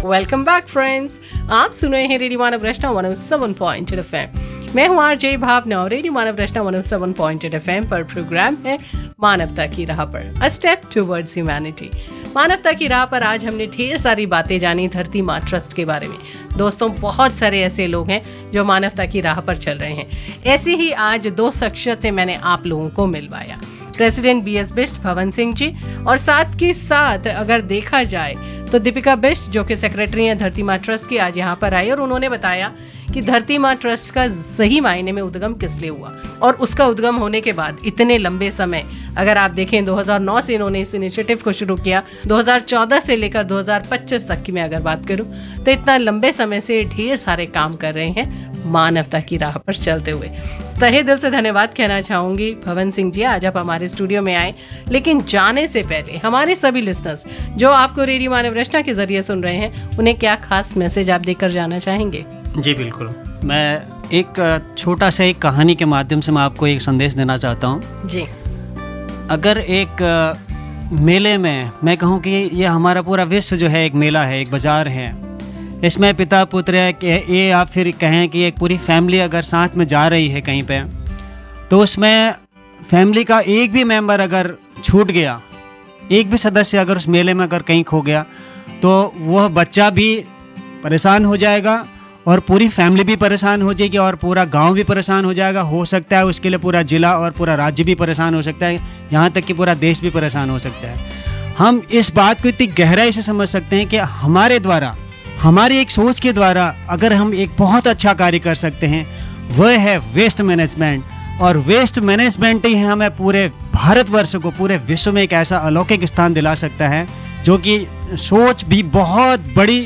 Welcome back friends. आप सुन रहे हैं रेडियो मानव रचना 107.8 FM। मैं हूँ आरजे भावना और रेडियो मानव रचना 107.8 FM पर प्रोग्राम है मानवता की राह पर, अ स्टेप टुवर्ड्स ह्यूमैनिटी। मानवता की राह पर आज हमने ढेर सारी बातें जानी धरती माँ ट्रस्ट के बारे में। दोस्तों, बहुत सारे ऐसे लोग हैं जो मानवता की राह पर चल रहे हैं। ऐसे ही आज दो शख्सियत से मैंने आप लोगों को मिलवाया, प्रेसिडेंट BS बिष्ट भवन सिंह जी, और साथ के साथ अगर देखा जाए तो दीपिका बिष्ट जो कि सेक्रेटरी हैं धरती माँ ट्रस्ट की, आज यहाँ पर आई और उन्होंने बताया कि धरती माँ ट्रस्ट का सही मायने में उद्गम किस लिए हुआ और उसका उद्गम होने के बाद इतने लंबे समय, अगर आप देखें 2009 से इन्होंने इस इनिशिएटिव को शुरू किया, 2014 से लेकर 2025 तक की मैं अगर बात करूं तो इतना लंबे समय से ढेर सारे काम कर रहे हैं मानवता की राह पर चलते हुए। तहे दिल से धन्यवाद कहना चाहूंगी भवन सिंह जी, आज आप हमारे स्टूडियो में आए। लेकिन जाने से पहले हमारे सभी लिसनर्स जो आपको रेडियो मानव रचना के जरिए सुन रहे हैं, उन्हें क्या खास मैसेज आप देकर जाना चाहेंगे? जी बिल्कुल, मैं एक छोटा सा एक कहानी के माध्यम से मैं आपको एक संदेश देना चाहता हूँ जी। अगर एक मेले में मैं कहूँ कि ये हमारा पूरा विश्व जो है एक मेला है, एक बाज़ार है, इसमें पिता पुत्र है कि ये आप फिर कहें कि एक पूरी फैमिली अगर साथ में जा रही है कहीं पे, तो उसमें फैमिली का एक भी मेंबर अगर छूट गया, एक भी सदस्य अगर उस मेले में अगर कहीं खो गया, तो वह बच्चा भी परेशान हो जाएगा और पूरी फैमिली भी परेशान हो जाएगी और पूरा गांव भी परेशान हो जाएगा। हो सकता है उसके लिए पूरा जिला और पूरा राज्य भी परेशान हो सकता है, यहाँ तक कि पूरा देश भी परेशान हो सकता है। हम इस बात को इतनी गहराई से समझ सकते हैं कि हमारे द्वारा, हमारी एक सोच के द्वारा अगर हम एक बहुत अच्छा कार्य कर सकते हैं, वह है वेस्ट मैनेजमेंट। और वेस्ट मैनेजमेंट ही हमें पूरे भारतवर्ष को, पूरे विश्व में एक ऐसा अलौकिक स्थान दिला सकता है, जो कि सोच भी बहुत बड़ी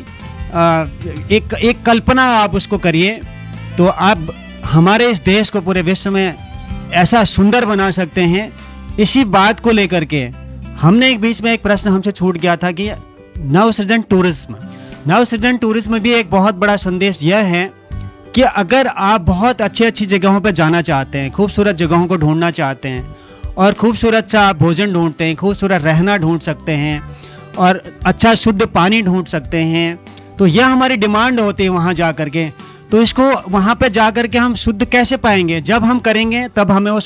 एक कल्पना आप उसको करिए तो आप हमारे इस देश को पूरे विश्व में ऐसा सुंदर बना सकते हैं। इसी बात को लेकर के हमने एक बीच में एक प्रश्न हमसे छूट गया था कि नवसृजन टूरिज्म भी एक बहुत बड़ा संदेश यह है कि अगर आप बहुत अच्छी जगहों पर जाना चाहते हैं, खूबसूरत जगहों को ढूंढना चाहते हैं और खूबसूरत सा आप भोजन ढूंढते हैं, खूबसूरत रहना ढूंढ सकते हैं और अच्छा शुद्ध पानी ढूंढ सकते हैं, तो यह हमारी डिमांड होती है वहाँ जा कर के। तो इसको वहाँ पे जा कर के हम शुद्ध कैसे पाएंगे? जब हम करेंगे तब हमें वो